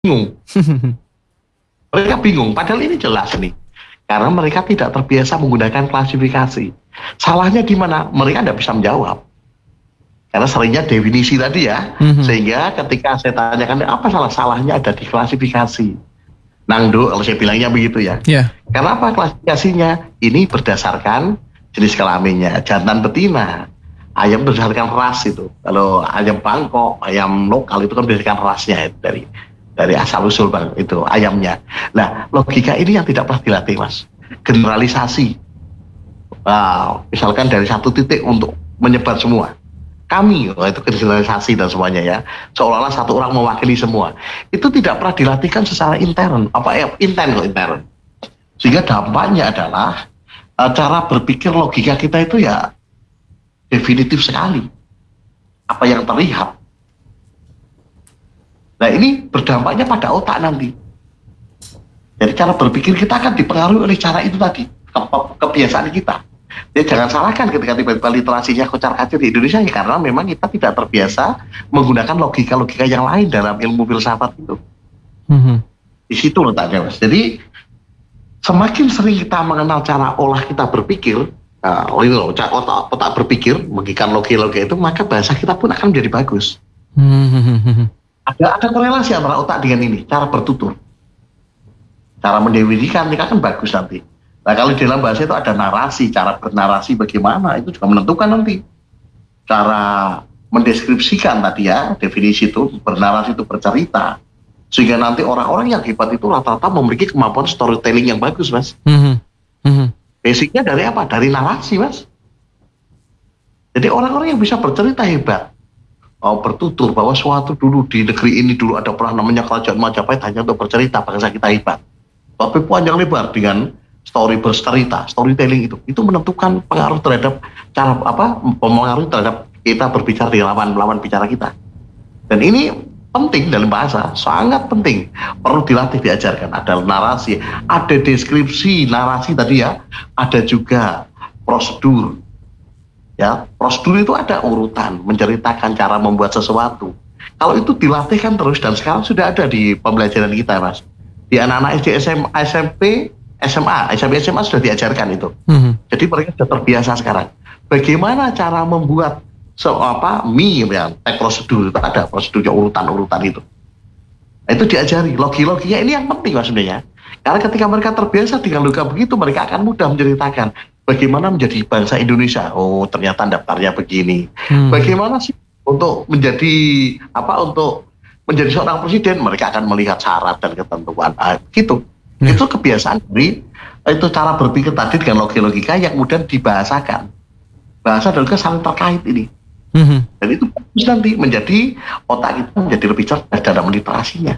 bingung. Mereka bingung, padahal ini jelas nih. Karena mereka tidak terbiasa menggunakan klasifikasi. Salahnya di mana? Mereka tidak bisa menjawab. Karena seringnya definisi tadi ya. Sehingga ketika saya tanyakan, apa salahnya ada di klasifikasi? Nangdo, kalau saya bilangnya begitu ya. Karena apa klasifikasinya? Ini berdasarkan jenis kelaminnya, jantan betina. Ayam berdasarkan ras itu. Kalau ayam Bangkok, ayam lokal itu kan berdasarkan rasnya dari asal usul bang itu ayamnya. Nah, logika ini yang tidak pernah dilatih, Mas. Generalisasi. Misalkan dari satu titik untuk menyebar semua. Kami, itu generalisasi dan semuanya ya. Seolah-olah satu orang mewakili semua. Itu tidak pernah dilatihkan secara intern. Intern. Sehingga dampaknya adalah cara berpikir logika kita itu ya definitif sekali. Apa yang terlihat. Nah ini berdampaknya pada otak nanti. Jadi cara berpikir kita akan dipengaruhi oleh cara itu tadi. Kebiasaan kita. Jadi jangan salahkan ketika tiba-tiba literasinya kocar-kacir di Indonesia ya, karena memang kita tidak terbiasa menggunakan logika-logika yang lain dalam ilmu filsafat itu. Di situ letaknya, Mas. Jadi semakin sering kita mengenal cara olah kita berpikir, otak berpikir, mengikan logika-logika itu, maka bahasa kita pun akan menjadi bagus. Ada korelasi antara otak dengan ini, cara bertutur. Cara mendefinisikan ini kan bagus nanti. Nah kalau di dalam bahasa itu ada narasi, cara bernarasi bagaimana, itu juga menentukan nanti. Cara mendeskripsikan tadi ya, definisi itu, bernarasi itu bercerita. Sehingga nanti orang-orang yang hebat itu rata-rata memiliki kemampuan storytelling yang bagus, Mas. Basicnya dari apa? Dari narasi, Mas. Jadi orang-orang yang bisa bercerita hebat. Bertutur bahwa suatu dulu di negeri ini dulu ada pernah namanya kerajaan Majapahit hanya untuk bercerita bangsa kita hebat. Tapi panjang lebar dengan bercerita, storytelling itu menentukan pengaruh terhadap mempengaruhi terhadap kita berbicara di lawan bicara kita. Dan ini penting dalam bahasa, sangat penting. Perlu dilatih, diajarkan. Ada narasi, ada deskripsi narasi tadi ya, ada juga prosedur. Ya, prosedur itu ada urutan, menceritakan cara membuat sesuatu. Kalau itu dilatihkan terus dan sekarang sudah ada di pembelajaran kita, Mas. Di anak-anak SD, SMP, SMA sudah diajarkan itu. Jadi mereka sudah terbiasa sekarang. Bagaimana cara membuat mie ya, prosedur itu ada prosedurnya urutan-urutan itu. Itu diajari logi-loginya ini yang penting Mas sebenarnya. Karena ketika mereka terbiasa dengan logika begitu, mereka akan mudah menceritakan bagaimana menjadi bangsa Indonesia. Oh, ternyata daftarnya begini. Bagaimana sih untuk menjadi seorang presiden, mereka akan melihat syarat dan ketentuan. Gitu. Itu kebiasaan dari itu cara berpikir tadi dengan logika yang kemudian dibahasakan. Bahasa dan logika saling terkait ini. Dan itu bagus nanti menjadi otak kita menjadi lebih cerdas dalam literasinya.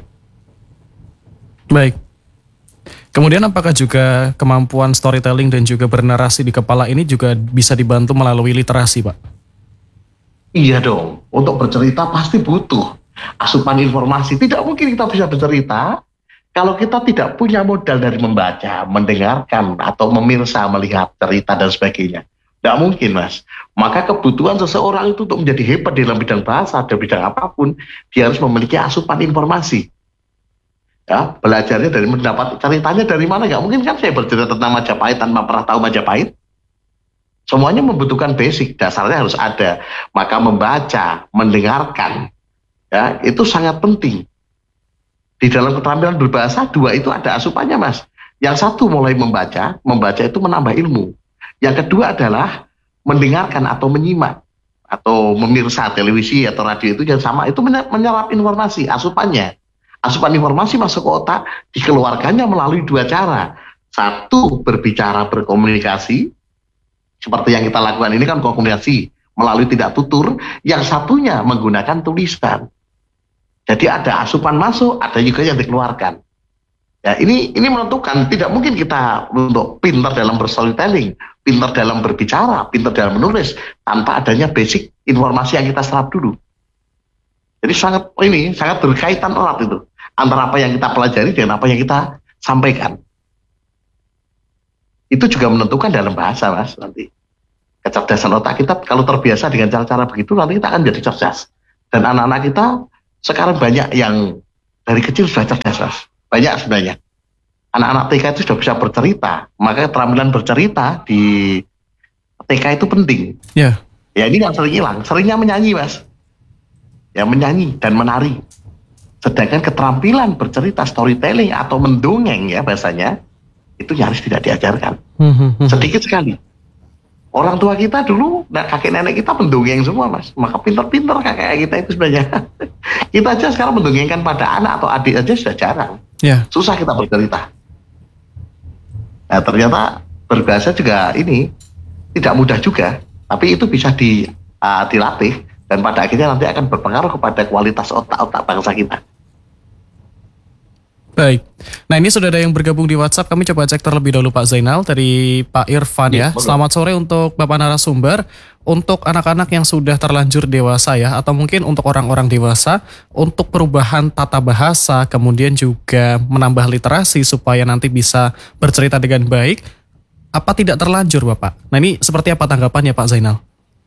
Baik. Kemudian apakah juga kemampuan storytelling dan juga bernarasi di kepala ini juga bisa dibantu melalui literasi, Pak? Iya dong. Untuk bercerita pasti butuh asupan informasi. Tidak mungkin kita bisa bercerita kalau kita tidak punya modal dari membaca, mendengarkan, atau memirsa, melihat cerita dan sebagainya. Tidak mungkin, Mas. Maka kebutuhan seseorang itu untuk menjadi hebat dalam bidang bahasa, dalam bidang apapun, dia harus memiliki asupan informasi. Ya, belajarnya dari mendapat ceritanya dari mana? Nggak mungkin kan saya bercerita tentang Majapahit tanpa pernah tahu Majapahit. Semuanya membutuhkan basic, dasarnya harus ada. Maka membaca, mendengarkan, ya itu sangat penting. Di dalam keterampilan berbahasa, dua itu ada asupannya, Mas. Yang satu mulai membaca itu menambah ilmu. Yang kedua adalah mendengarkan atau menyimak atau memirsa televisi atau radio itu yang sama, itu menyerap informasi, asupannya. Asupan informasi masuk ke otak, dikeluarkannya melalui dua cara. Satu, berbicara, berkomunikasi. Seperti yang kita lakukan ini kan komunikasi melalui tidak tutur. Yang satunya menggunakan tulisan. Jadi ada asupan masuk, ada juga yang dikeluarkan. Ya, ini menentukan. Tidak mungkin kita untuk pintar dalam berstorytelling, pintar dalam berbicara, pintar dalam menulis, tanpa adanya basic informasi yang kita serap dulu. Jadi sangat berkaitan erat itu antara apa yang kita pelajari dengan apa yang kita sampaikan. Itu juga menentukan dalam bahasa, Mas, nanti. Kecerdasan otak kita kalau terbiasa dengan cara-cara begitu, nanti kita akan jadi cerdas. Dan anak-anak kita sekarang banyak yang dari kecil sudah cerdas, Mas. Banyak sebenarnya. Anak-anak TK itu sudah bisa bercerita. Maka keterampilan bercerita di TK itu penting. Ya. Ya ini yang sering hilang. Seringnya menyanyi, Mas. Ya menyanyi dan menari. Sedangkan keterampilan bercerita, storytelling atau mendongeng ya bahasanya, itu nyaris tidak diajarkan. Sedikit sekali. Orang tua kita dulu, kakek nenek kita mendongeng semua, Mas. Maka pinter-pinter kakek kita itu sebenarnya. Kita aja sekarang mendongengkan pada anak atau adik aja sudah jarang. Ya. Susah kita bercerita. Nah ternyata berbahasa juga ini tidak mudah juga. Tapi itu bisa dilatih. Dan pada akhirnya nanti akan berpengaruh kepada kualitas otak-otak bangsa kita. Baik. Nah ini sudah ada yang bergabung di WhatsApp. Kami coba cek terlebih dahulu Pak Zainal dari Pak Irfan ya. Selamat sore untuk Bapak narasumber. Untuk anak-anak yang sudah terlanjur dewasa ya, atau mungkin untuk orang-orang dewasa, untuk perubahan tata bahasa, kemudian juga menambah literasi supaya nanti bisa bercerita dengan baik, apa tidak terlanjur Bapak? Nah ini seperti apa tanggapannya Pak Zainal?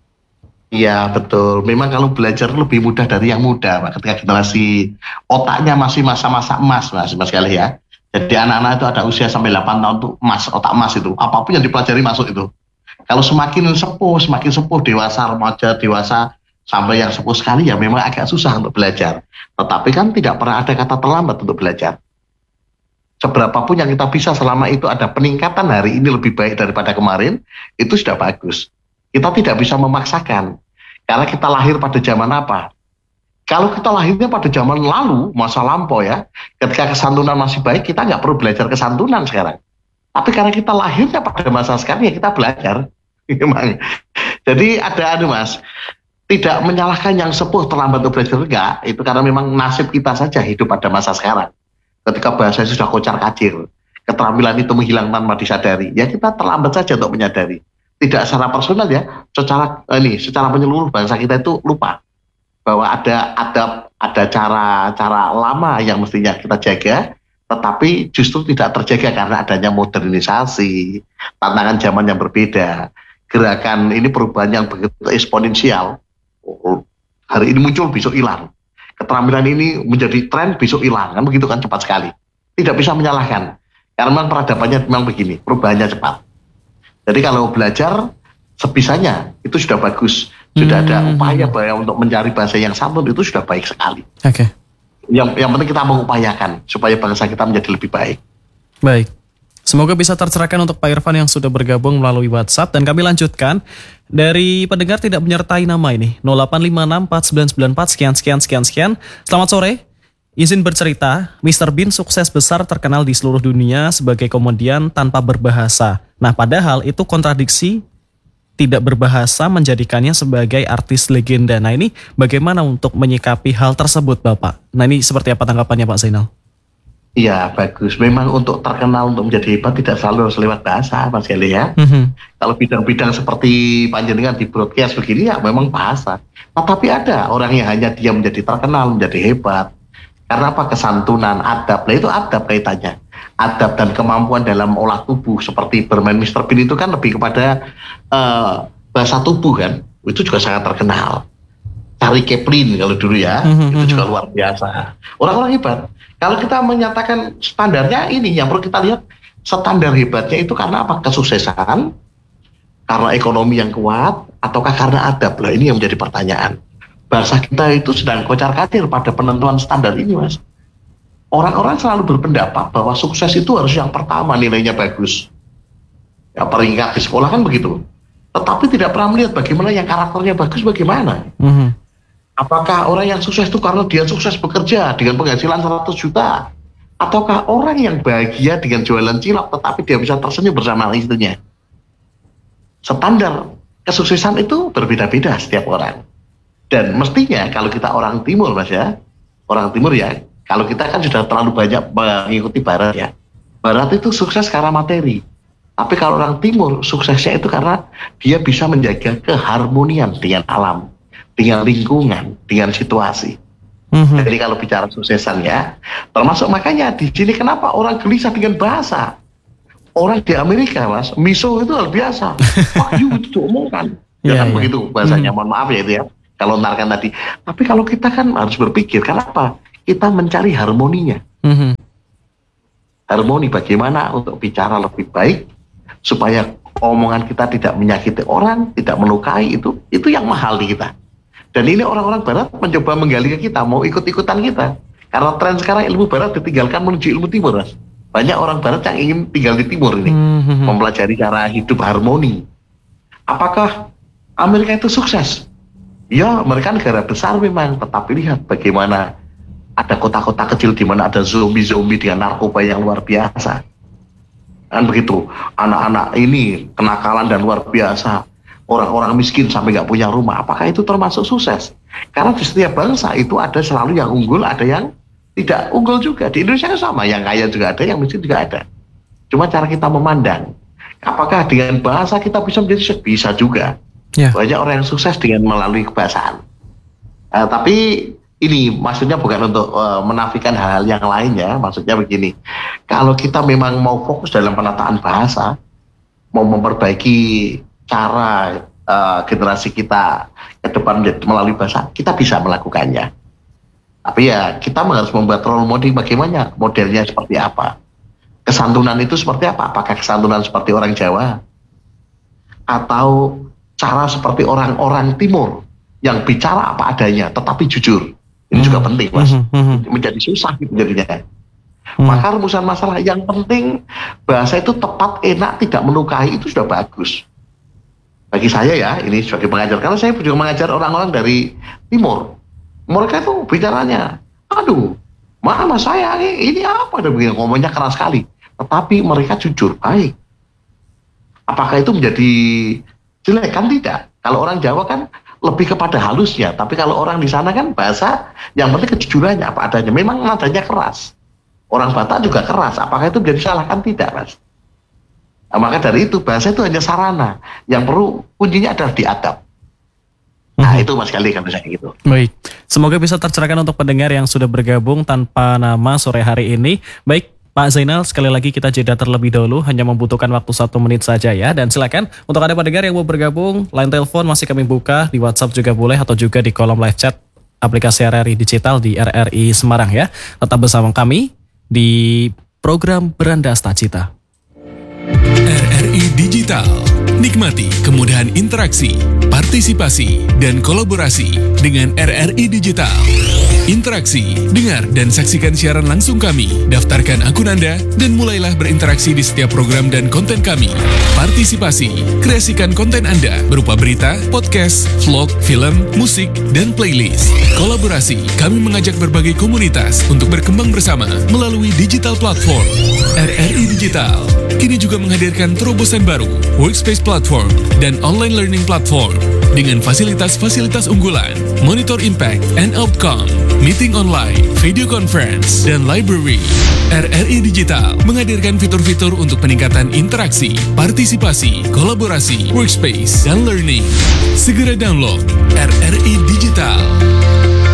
Iya betul. Memang kalau belajar lebih mudah dari yang muda, Pak. Ketika generasi otaknya masih masa-masa emas, mas sekali ya. Jadi anak-anak itu ada usia sampai 8 tahun tuh emas, otak emas itu. Apapun yang dipelajari masuk itu. Kalau semakin sepuh, dewasa, remaja, dewasa, sampai yang sepuh sekali ya memang agak susah untuk belajar. Tetapi kan tidak pernah ada kata terlambat untuk belajar. Seberapapun yang kita bisa selama itu ada peningkatan hari ini lebih baik daripada kemarin, itu sudah bagus. Kita tidak bisa memaksakan. Karena kita lahir pada zaman apa? Kalau kita lahirnya pada zaman lalu, masa lampau ya, ketika kesantunan masih baik, kita nggak perlu belajar kesantunan sekarang. Tapi karena kita lahirnya pada masa sekarang, ya kita belajar. Memang. Jadi ada Mas, tidak menyalahkan yang sepuh terlambat untuk belajar, enggak. Itu karena memang nasib kita saja hidup pada masa sekarang. Ketika bahasa sudah kocar-kacir, keterampilan itu menghilang tanpa disadari, ya kita terlambat saja untuk menyadari. Tidak secara personal ya, secara menyeluruh bangsa kita itu lupa bahwa ada cara lama yang mestinya kita jaga, tetapi justru tidak terjaga karena adanya modernisasi, tantangan zaman yang berbeda, gerakan ini perubahan yang begitu eksponensial. Hari ini muncul, besok hilang. Keterampilan ini menjadi tren, besok hilang, kan begitu kan, cepat sekali. Tidak bisa menyalahkan, karena memang peradabannya memang begini, perubahannya cepat. Jadi kalau belajar sebisanya itu sudah bagus, sudah ada upaya untuk mencari bahasa yang santun, itu sudah baik sekali. Oke. Yang penting kita mengupayakan supaya bangsa kita menjadi lebih baik. Baik. Semoga bisa tercerahkan untuk Pak Irfan yang sudah bergabung melalui WhatsApp. Dan kami lanjutkan dari pendengar tidak menyertai nama ini. 08564994 sekian. Selamat sore. Izin bercerita, Mr. Bean sukses besar terkenal di seluruh dunia sebagai komedian tanpa berbahasa. Nah padahal itu kontradiksi, tidak berbahasa menjadikannya sebagai artis legenda. Nah ini bagaimana untuk menyikapi hal tersebut Bapak? Nah ini seperti apa tanggapannya Pak Zainal? Iya bagus, memang untuk terkenal, untuk menjadi hebat tidak selalu harus lewat bahasa Mas Geli ya. Kalau bidang-bidang seperti panjenengan di broadcast begini ya memang bahasa. Tetapi ada orang yang hanya dia menjadi terkenal, menjadi hebat. Karena apa? Kesantunan, adab. Nah itu adab kaitannya. Adab dan kemampuan dalam olah tubuh. Seperti bermain Mr. Bean itu kan lebih kepada bahasa tubuh kan. Itu juga sangat terkenal. Charlie Chaplin kalau dulu ya. Itu juga luar biasa. Orang-orang hebat. Kalau kita menyatakan standarnya ini, yang perlu kita lihat standar hebatnya itu karena apa? Kesuksesan, karena ekonomi yang kuat, ataukah karena adab? Lah ini yang menjadi pertanyaan. Bahasa kita itu sedang kocar-kacir pada penentuan standar ini Mas. Orang-orang selalu berpendapat bahwa sukses itu harus yang pertama nilainya bagus. Ya peringkat di sekolah kan begitu. Tetapi tidak pernah melihat bagaimana yang karakternya bagus bagaimana. Apakah orang yang sukses itu karena dia sukses bekerja dengan penghasilan 100 juta? Ataukah orang yang bahagia dengan jualan cilok tetapi dia bisa tersenyum bersama istrinya? Standar kesuksesan itu berbeda-beda setiap orang. Dan mestinya kalau kita orang timur Mas ya, orang timur ya, kalau kita kan sudah terlalu banyak mengikuti barat ya. Barat itu sukses karena materi. Tapi kalau orang timur suksesnya itu karena dia bisa menjaga keharmonian dengan alam, dengan lingkungan, dengan situasi. Jadi kalau bicara suksesan ya, termasuk makanya di sini kenapa orang gelisah dengan bahasa. Orang di Amerika Mas, miso itu hal biasa. Wah itu diomongkan. Ya kan begitu bahasanya, mohon maaf ya itu ya. Kalau narkan tadi. Tapi kalau kita kan harus berpikir, kenapa? kita mencari harmoninya. Mhm. Harmoni bagaimana untuk bicara lebih baik supaya omongan kita tidak menyakiti orang, tidak melukai, itu yang mahal di kita. Dan ini orang-orang barat mencoba menggali ke kita, mau ikut-ikutan kita. Karena tren sekarang ilmu barat ditinggalkan menuju ilmu timur, Mas. Banyak orang barat yang ingin tinggal di timur ini, mempelajari cara hidup harmoni. Apakah Amerika itu sukses? Ya, mereka negara besar memang, tetapi lihat bagaimana ada kota-kota kecil di mana ada zombie-zombie dengan narkoba yang luar biasa. Kan begitu, anak-anak ini kenakalan dan luar biasa. Orang-orang miskin sampai nggak punya rumah. Apakah itu termasuk sukses? Karena di setiap bangsa itu ada selalu yang unggul, ada yang tidak unggul juga. Di Indonesia sama, yang kaya juga ada, yang miskin juga ada. Cuma cara kita memandang. Apakah dengan bahasa kita bisa menjadi sukses? Bisa juga. Yeah. Banyak orang yang sukses dengan melalui kebahasaan. Tapi ini maksudnya bukan untuk menafikan hal-hal yang lain ya. Maksudnya begini, kalau kita memang mau fokus dalam penataan bahasa, mau memperbaiki cara generasi kita ke depan melalui bahasa, kita bisa melakukannya. Tapi ya kita harus membuat role model bagaimana, modelnya seperti apa. Kesantunan itu seperti apa? Apakah kesantunan seperti orang Jawa? Atau cara seperti orang-orang Timur yang bicara apa adanya tetapi jujur? Ini juga penting, Mas. Menjadi susah gitu jadinya. Maka rumusan masalah yang penting bahasa itu tepat, enak, tidak melukai, itu sudah bagus. Bagi saya ya, ini sebagai pengajar, karena saya juga mengajar orang-orang dari Timur. Mereka itu bicaranya, aduh, mana saya ini apa, dan begini, ngomongnya keras sekali. Tetapi mereka jujur, baik. Apakah itu menjadi jelek? Kan tidak. Kalau orang Jawa kan lebih kepada halusnya, tapi kalau orang di sana kan bahasa yang penting kejujurannya apa adanya. Memang nadanya keras. Orang Batak juga keras. Apakah itu menjadi salah? Kan tidak, Mas. Nah, maka dari itu bahasa itu hanya sarana. Yang perlu kuncinya adalah diadab. Nah itu Mas Gali kan bisa gitu. Baik, semoga bisa tercerahkan untuk pendengar yang sudah bergabung tanpa nama sore hari ini. Baik, Pak Zainal, sekali lagi kita jeda terlebih dahulu, hanya membutuhkan waktu 1 menit saja ya. Dan silakan untuk Anda pendengar yang mau bergabung, line telepon masih kami buka, di WhatsApp juga boleh, atau juga di kolom live chat aplikasi RRI Digital di RRI Semarang ya. Tetap bersama kami di program Berandas Tak Cita. RRI Digital. Nikmati kemudahan interaksi, partisipasi, dan kolaborasi dengan RRI Digital. Interaksi, dengar, dan saksikan siaran langsung kami. Daftarkan akun Anda dan mulailah berinteraksi di setiap program dan konten kami. Partisipasi, kreasikan konten Anda berupa berita, podcast, vlog, film, musik, dan playlist. Kolaborasi, kami mengajak berbagai komunitas untuk berkembang bersama melalui digital platform. RRI Digital kini juga menghadirkan terobosan baru, workspace platform, dan online learning platform dengan fasilitas-fasilitas unggulan, monitor impact and outcome, meeting online, video conference, dan library. RRI Digital menghadirkan fitur-fitur untuk peningkatan interaksi, partisipasi, kolaborasi, workspace, dan learning. Segera download RRI Digital.